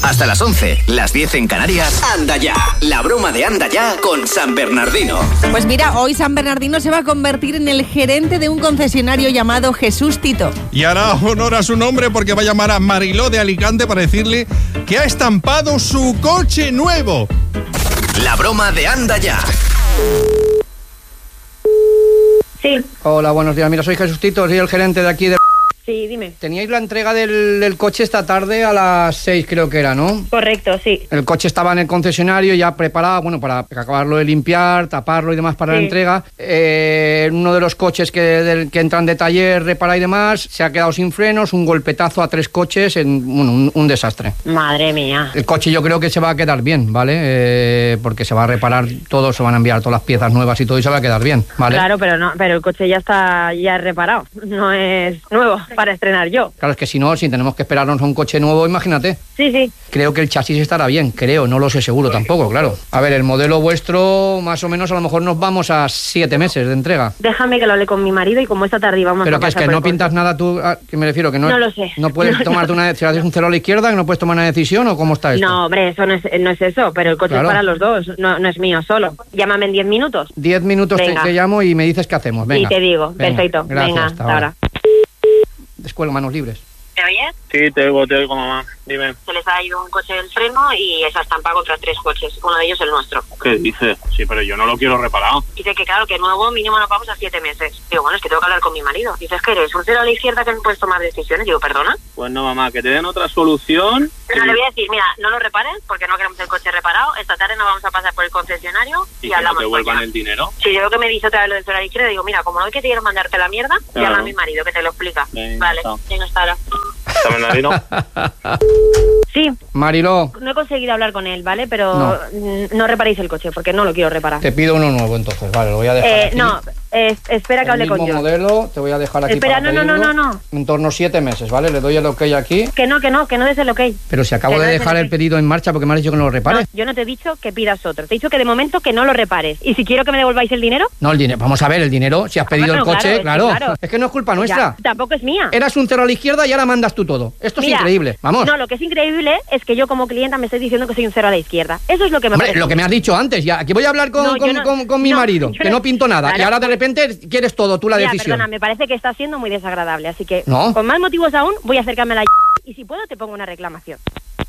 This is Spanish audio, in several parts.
Hasta las 11, las 10 en Canarias. Anda ya, la broma de Anda ya con San Bernardino. Pues mira, hoy San Bernardino se va a convertir en el gerente de un concesionario llamado Jesús Tito. Y hará honor a su nombre porque va a llamar a Mariló de Alicante para decirle que ha estampado su coche nuevo. La broma de Anda ya. Sí. Hola, buenos días. Mira, soy Jesús Tito, soy el gerente de aquí de... Sí, dime. Teníais la entrega del coche esta tarde a las 6, creo que era, ¿no? Correcto, sí. El coche estaba en el concesionario ya preparado, bueno, para acabarlo de limpiar, taparlo y demás para la entrega. Uno de los coches que entran de taller, repara y demás, se ha quedado sin frenos, un golpetazo a 3 coches, un desastre. Madre mía. El coche yo creo que se va a quedar bien, ¿vale? Porque se va a reparar todo, se van a enviar todas las piezas nuevas y todo y se va a quedar bien, ¿vale? Claro, pero el coche ya está reparado, no es nuevo para estrenar yo. Claro, es que si no, si tenemos que esperarnos a un coche nuevo, imagínate. Sí. Creo que el chasis estará bien, creo, no lo sé seguro tampoco, claro. A ver, el modelo vuestro, más o menos, a lo mejor nos vamos a 7 meses de entrega. Déjame que lo hable con mi marido y como esta tarde vamos pero a pasar. Pero que es que no pintas nada tú, que me refiero, que no... No lo sé. No puedes tomarte una... Si haces un cero a la izquierda, que no puedes tomar una decisión, ¿o cómo está esto? No, hombre, eso no es eso, pero el coche es para los dos, no es mío solo. Llámame en 10 minutos. 10 minutos te llamo y me dices qué hacemos, venga. Sí, te digo, venga, perfecto. Gracias, venga, hasta ahora. Descuelgo, manos libres. ¿Me oyes? Sí, te oigo, mamá. Dime. Se les ha ido un coche del freno y esa estampa contra 3 coches. Uno de ellos el nuestro. ¿Qué dices? Sí, pero yo no lo quiero reparado. Dice que claro, que nuevo mínimo nos vamos a 7 meses. Digo, bueno, es que tengo que hablar con mi marido. Dices que eres un cero a la izquierda que no puedes tomar decisiones. Digo, ¿perdona? Pues no, mamá, que te den otra solución. No, le voy a decir, mira, no lo repares porque no queremos el coche reparado. Esta tarde nos vamos a pasar por el concesionario y hablamos. ¿Y que no te vuelvan el dinero? Sí, yo lo que me dice otra vez lo del cero a la izquierda, digo, mira, como no que te quiero mandarte la mierda, llama a mi marido que te lo explica. Venga, vale, venga, hasta ahora. ¿Está Bernardino? Sí. Mariló. No he conseguido hablar con él, ¿vale? Pero no reparéis el coche porque no lo quiero reparar. Te pido uno nuevo entonces, vale, lo voy a dejar aquí. No, espera que hable con yo. El mismo modelo, te voy a dejar aquí. Espera, para no. En torno a 7 meses, ¿vale? Le doy el ok aquí. Que no des el ok. Pero si acabo de dejar el pedido en marcha porque me has dicho que no lo repares. No, yo no te he dicho que pidas otro. Te he dicho que de momento que no lo repares. ¿Y si quiero que me devolváis el dinero? No, el dinero. Vamos a ver, el dinero. Si has pedido el coche, claro. Es que no es culpa nuestra. Ya, tampoco es mía. Eras un cero a la izquierda y ahora mandas tú todo. Esto es increíble. Vamos. No, lo que es increíble es que yo como clienta me estoy diciendo que soy un cero a la izquierda. Eso es lo que me parece. Lo que me has dicho antes. Ya, aquí voy a hablar con mi marido, que no pinto nada. Claro. Y ahora de repente quieres todo, tú la decisión. Perdona, me parece que está siendo muy desagradable. Así que, con más motivos aún, voy a acercarme a la y si puedo te pongo una reclamación.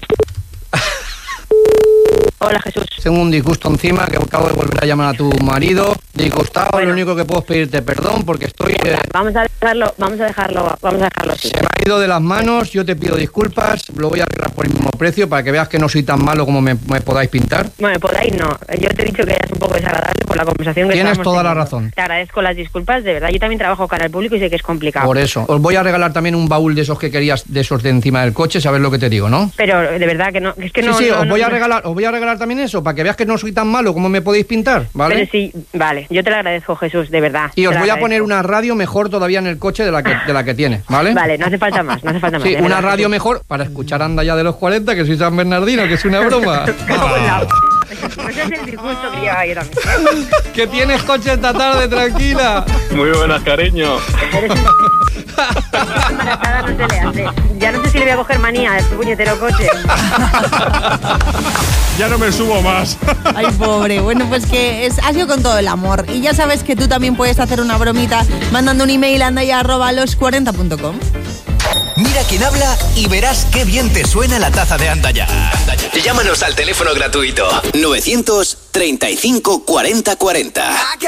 Hola, Jesús. Tengo un disgusto encima, que acabo de volver a llamar a tu marido. Disgustado, bueno. Lo único que puedo es pedirte perdón porque estoy... Vamos a dejarlo así. Se me ha ido de las manos, yo te pido disculpas, lo voy a arreglar por el mismo precio para que veas que no soy tan malo como me podáis pintar. Bueno, podáis no. Yo te he dicho que eres un poco desagradable por la conversación que tienes toda teniendo. La razón. Te agradezco las disculpas, de verdad. Yo también trabajo cara al público y sé que es complicado. Por eso. Os voy a regalar también un baúl de esos que querías, de esos de encima del coche, sabes lo que te digo, ¿no? Pero de verdad que no, es que no... Sí, os voy a regalar también eso, para que veas que no soy tan malo como me podéis pintar, ¿vale? Pero sí, vale, yo te lo agradezco, Jesús, de verdad. Y os voy a poner una radio mejor todavía en el coche de la que tiene, ¿vale? Vale, no hace falta más. Sí, una radio mejor para escuchar Anda ya de los 40, que soy San Bernardino, que es una broma. Ese es el disgusto que lleva ahí también. Que tienes coche esta tarde, tranquila. Muy buenas, cariño. Embarazada no se le hace. Ya no sé si le voy a coger manía a este puñetero coche. Ya no me subo más. Ay, pobre. Bueno, pues que ha sido con todo el amor. Y ya sabes que tú también puedes hacer una bromita mandando un email a andaya@los40.com. Mira quién habla y verás qué bien te suena la taza de Anda ya. Llámanos al teléfono gratuito 935 40 40.